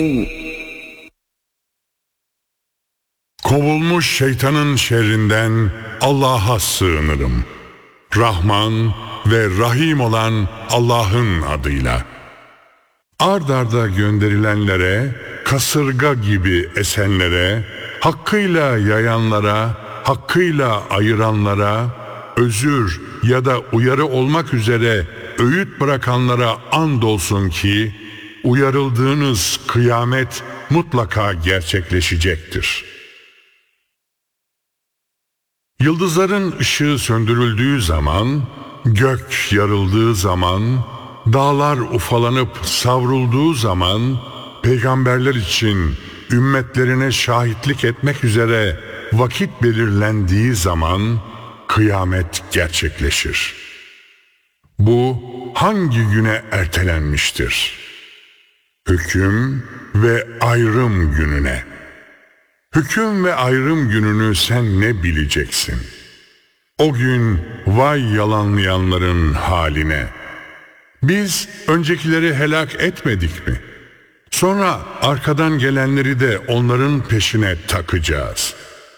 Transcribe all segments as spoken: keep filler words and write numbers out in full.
Kovulmuş şeytanın şerrinden Allah'a sığınırım. Rahman ve Rahim olan Allah'ın adıyla. Ard arda gönderilenlere, kasırga gibi esenlere, hakkıyla yayanlara, hakkıyla ayıranlara, özür ya da uyarı olmak üzere öğüt bırakanlara andolsun ki, uyarıldığınız kıyamet mutlaka gerçekleşecektir. Yıldızların ışığı söndürüldüğü zaman, gök yarıldığı zaman, dağlar ufalanıp savrulduğu zaman, peygamberler için ümmetlerine şahitlik etmek üzere vakit belirlendiği zaman kıyamet gerçekleşir. Bu hangi güne ertelenmiştir? Hüküm ve ayrım gününe. Hüküm ve ayrım gününü sen ne bileceksin? O gün vay yalanlayanların haline. Biz öncekileri helak etmedik mi? Sonra arkadan gelenleri de onların peşine takacağız.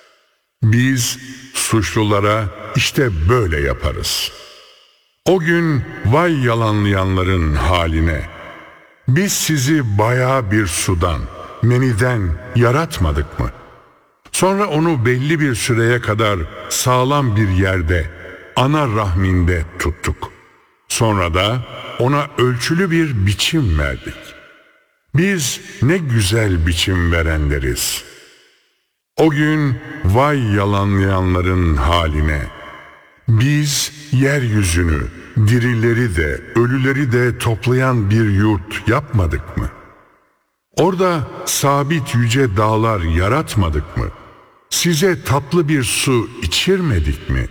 Biz suçlulara işte böyle yaparız. O gün vay yalanlayanların haline. Biz sizi bayağı bir sudan, meniden yaratmadık mı? Sonra onu belli bir süreye kadar sağlam bir yerde, ana rahminde tuttuk. Sonra da ona ölçülü bir biçim verdik. Biz ne güzel biçim verenleriz. O gün vay yalanlayanların haline. Biz yeryüzünü, dirileri de, ölüleri de toplayan bir yurt yapmadık mı? Orada sabit yüce dağlar yaratmadık mı? Size tatlı bir su içirmedik mi?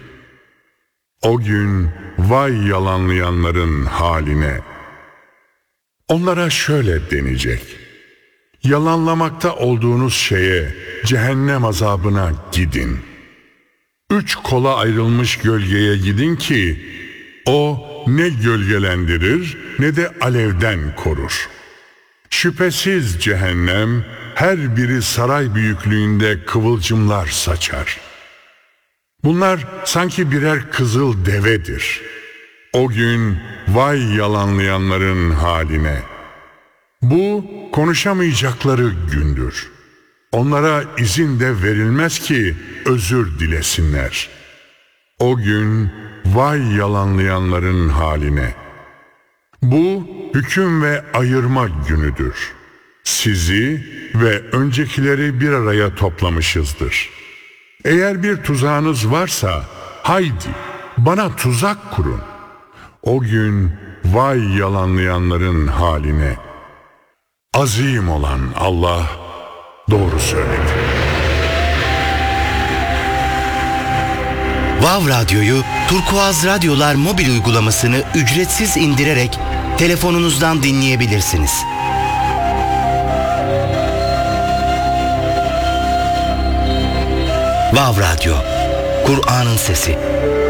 O gün vay yalanlayanların haline. Onlara şöyle denecek: yalanlamakta olduğunuz şeye, cehennem azabına gidin. Üç kola ayrılmış gölgeye gidin ki o ne gölgelendirir ne de alevden korur. Şüphesiz cehennem her biri saray büyüklüğünde kıvılcımlar saçar. Bunlar sanki birer kızıl devedir. O gün vay yalanlayanların haline. Bu konuşamayacakları gündür. Onlara izin de verilmez ki özür dilesinler. O gün vay yalanlayanların haline. Bu hüküm ve ayırma günüdür. Sizi ve öncekileri bir araya toplamışızdır. Eğer bir tuzağınız varsa haydi bana tuzak kurun. O gün vay yalanlayanların haline. Azim olan Allah doğru söyledi. Vav Radyo'yu Turkuaz Radyolar mobil uygulamasını ücretsiz indirerek telefonunuzdan dinleyebilirsiniz. Vav Radyo, Kur'an'ın sesi.